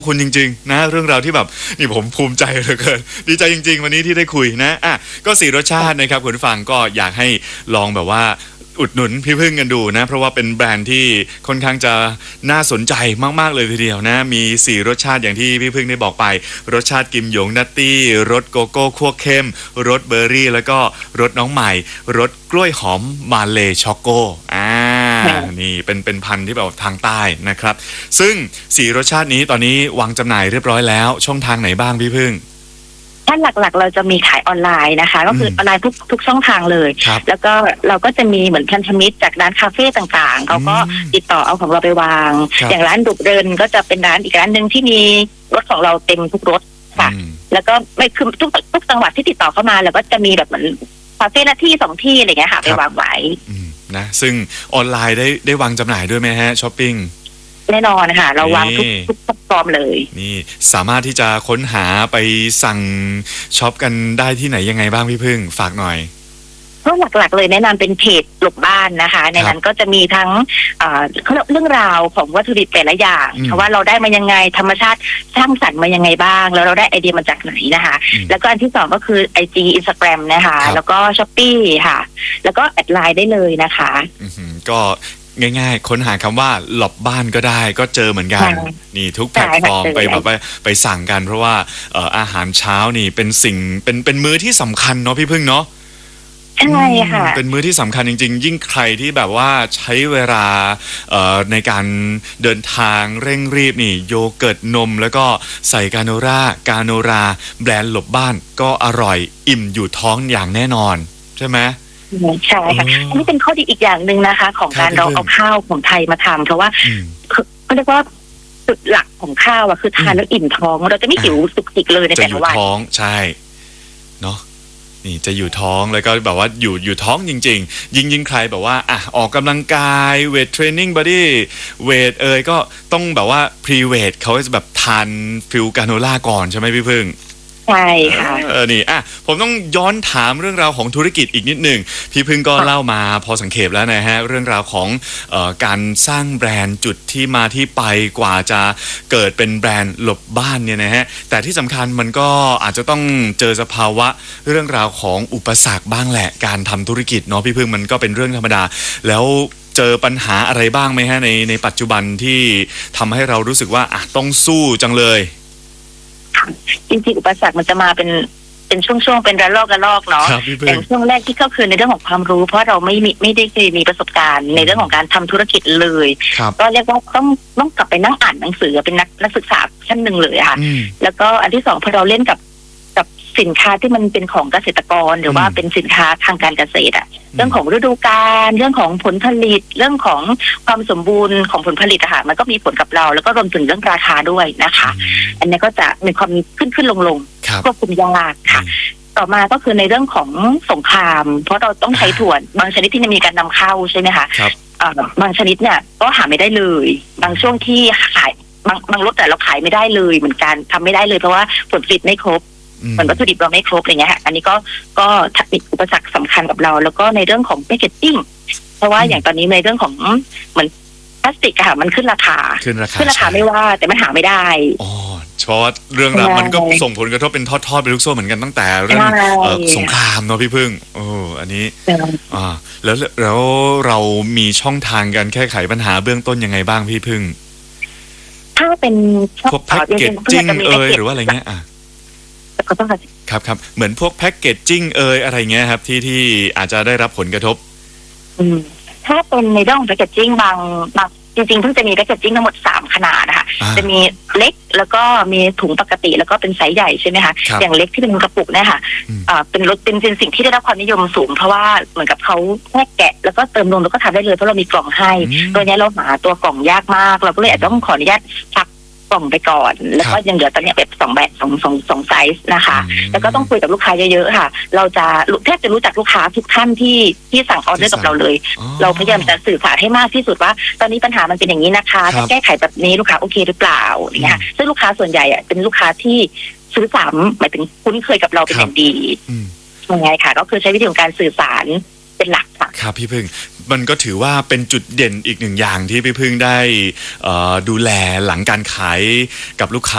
คุณจริงๆนะเรื่องราวที่แบบนี่ผมภูมิใจเหลือเกินดีใจจริงๆวันนี้ที่ได้คุยนะก็สี่รสชาตินะครับคุณผู้ฟังก็อยากให้ลองแบบว่าอุดหนุนพี่พึ่งกันดูนะเพราะว่าเป็นแบรนด์ที่ค่อนข้างจะน่าสนใจมากๆเลยทีเดียวนะมี4รสชาติอย่างที่พี่พึ่งได้บอกไปรสชาติกิมหยงนัตตี้รสโกโก้คั่วเข้มรสเบอร์รี่แล้วก็รสน้องใหม่รสกล้วยหอมมาเลช็อกโกนี่เป็นพันธุ์ที่แบบทางใต้นะครับซึ่ง4รสชาตินี้ตอนนี้วางจำหน่ายเรียบร้อยแล้วช่องทางไหนบ้างพี่พึ่งถ้าหลักๆเราจะมีขายออนไลน์นะคะก็คือออนไลน์ทุกช่องทางเลยแล้วก็เราก็จะมีเหมือนพันธมิตรจากร้านคาเฟ่ต่างๆเขาก็ติดต่อเอาของเราไปวางอย่างร้านดุกเดินก็จะเป็นร้านอีกร้านหนึ่งที่มีรถของเราเต็มทุกรถค่ะแล้วก็ไม่คือทุกจังหวัดที่ติดต่อเข้ามาแล้วก็จะมีแบบเหมือนคาเฟ่ละที่2ที่อะไรเงี้ยค่ะไปวางไว้นะซึ่งออนไลน์ได้วางจำหน่ายด้วยไหมฮะช้อปปิ้งแน่นอนค่ะเราวางทุกแพลตฟอร์มเลยนี่สามารถที่จะค้นหาไปสั่งช็อปกันได้ที่ไหนยังไงบ้างพี่พึ่งฝากหน่อยก็หลักๆเลยแนะนำเป็นเพจหลบบ้านนะคะในนั้นก็จะมีทั้งเรื่องราวของวัตถุดิบแต่ละอย่างว่าเราได้มายังไงธรรมชาติสร้างสรรค์มายังไงบ้างแล้วเราได้ไอเดียมาจากไหนนะคะแล้วก็อันที่2ก็คือ IG Instagram นะคะแล้วก็ Shopee ค่ะแล้วก็แอดไลน์ได้เลยนะคะก็ง่ายๆค้นหาคำว่าหลบบ้านก็ได้ก็เจอเหมือนกันนี่ทุกแพลตฟอร์มไปสั่งกันเพราะว่าอาหารเช้านี่เป็นสิ่งเป็นมื้อที่สำคัญเนาะพี่พึ่งเนาะใช่ค่ะเป็นมื้อที่สำคัญจริงๆยิ่งใครที่แบบว่าใช้เวลาในการเดินทางเร่งรีบนี่โยเกิร์ตนมแล้วก็ใส่กาโนราแบรนด์หลบบ้านก็อร่อยอิ่มอยู่ท้องอย่างแน่นอนใช่ไหมใช่ค่ะอันนี้เป็นข้อดีอีกอย่างหนึ่งนะคะของการเราเอาข้าวของไทยมาทำเพราะว่าเขาเรียกว่าจุดหลักของข้าวอะคือทานแล้วอิ่มท้องเราจะไม่หิวสุกจิกเลยในแต่ละวันจะอยู่ท้องใช่เนาะนี่จะอยู่ท้องแล้วก็แบบว่าอยู่ท้องจริงๆยิ่งใครแบบว่าออกกำลังกายเวทเทรนนิ่งบอดี้เวทก็ต้องแบบว่าพรีเวทเขาจะแบบทานฟิลกาโนล่าก่อนใช่ไหมพี่พึ่งใช่ค่ะนี่ผมต้องย้อนถามเรื่องราวของธุรกิจอีกนิดหนึ่งพี่พึ่งก็เล่ามาพอสังเขปแล้วนะฮะเรื่องราวของการสร้างแบรนด์จุดที่มาที่ไปกว่าจะเกิดเป็นแบรนด์หลบบ้านเนี่ยนะฮะแต่ที่สำคัญมันก็อาจจะต้องเจอสภาวะเรื่องราวของอุปสรรคบ้างแหละการทำธุรกิจเนาะพี่พึ่งมันก็เป็นเรื่องธรรมดาแล้วเจอปัญหาอะไรบ้างไหมฮะในปัจจุบันที่ทำให้เรารู้สึกว่าต้องสู้จังเลยจริงๆอุปสรรคมันจะมาเป็นช่วงๆเป็นระลอกเนาะอย่างช่วงแรกที่ก็คือในเรื่องของความรู้เพราะเราไม่ได้เคยมีประสบการณ์ในเรื่องของการทำธุรกิจเลยก็เรียกว่าต้องกลับไปนั่งอ่านหนังสือเป็นนักศึกษาชั้นหนึ่งเลยค่ะแล้วก็อันที่2พอเราเล่นกับสินค้าที่มันเป็นของเกษตรกรหรือว่าเป็นสินค้าทางการเกษตรเรื่องของฤดูกาลเรื่องของผลผลิตเรื่องของความสมบูรณ์ของผลผลิตอะค่ะมันก็มีผลกับเราแล้วก็รวมถึงเรื่องราคาด้วยนะคะอันนี้ก็จะมีความขึ้นลงควบคุมยากค่ะต่อมาก็คือในเรื่องของสงครามเพราะเราต้องใช้ถั่วบางชนิดที่จะมีการนำเข้าใช่ไหมคะบางชนิดเนี่ยก็หาไม่ได้เลยบางช่วงที่ขายบางรถแต่เราขายไม่ได้เลยเหมือนกันทำไม่ได้เลยเพราะว่าผลผลิตไม่ครบเหมือนวัตถุดิบเราไม่ครบอะไรเงี้ยค่ะอันนี้ก็เป็นอุปสรรคสำคัญกับเราแล้วก็ในเรื่องของแพคเกจจิ้งเพราะว่าอย่างตอนนี้ในเรื่องของเหมือนพลาสติกค่ะมันขึ้นราคาไม่ว่าแต่มันหาไม่ได้เพราะว่าเรื่องราวมันก็ส่งผลกระทบเป็นทอดเป็นลูกโซ่เหมือนกันตั้งแต่เรื่องสงครามเนาะพี่พึ่งอันนี้แล้วเรามีช่องทางการแก้ไขปัญหาเบื้องต้นยังไงบ้างพี่พึ่งถ้าเป็นพวกแพ็กเกจจิ้งหรือว่าอะไรเงี้ยก็ต้องครับเหมือนพวกแพ็กเกจจิ้งอะไรเงี้ยครับที่อาจจะได้รับผลกระทบถ้าเป็นในเรื่องของแพ็กเกจจิ้งบางจริงๆเพิ่งจะมีแพ็กเกจจิ้งทั้งหมด3ขนาดนะคะจะมีเล็กแล้วก็มีถุงปกติแล้วก็เป็นไซส์ใหญ่ใช่ไหมคะอย่างเล็กที่เป็นกระปุกเนี่ยค่ะเป็นรถเป็นสิ่งที่ได้รับความนิยมสูงเพราะว่าเหมือนกับเขาแค่แกะแล้วก็เติมนมแล้วก็ทำได้เลยเพราะเรามีกล่องให้ตัวนี้เราหาตัวกล่องยากมากเราก็เลยอาจจะต้องขออนุญาตพักกล่องไปก่อนแล้วก็ยังเหลือตอนนี้แบบ2แบบ2ไซส์นะคะแล้วก็ต้องคุยกับลูกค้าเยอะๆค่ะเราจะแทบจะรู้จักลูกค้าทุกท่านที่สั่งออเดอร์กับเราเลยเราพยายามจะสื่อสารให้มากที่สุดว่าตอนนี้ปัญหามันเป็นอย่างนี้นะคะถ้าแก้ไขแบบนี้ลูกค้าโอเคหรือเปล่าอย่างเงี้ยซึ่งลูกค้าส่วนใหญ่เป็นลูกค้าที่ซื้อซ้ำหมายถึงคุ้นเคยกับเราเป็นอย่างดียังไงค่ะก็คือใช้วิธีของการสื่อสารเป็นหลักค่ะครับพี่พึ่งมันก็ถือว่าเป็นจุดเด่นอีกหนึ่งอย่างที่พี่พึ่งได้ดูแลหลังการขายกับลูกค้า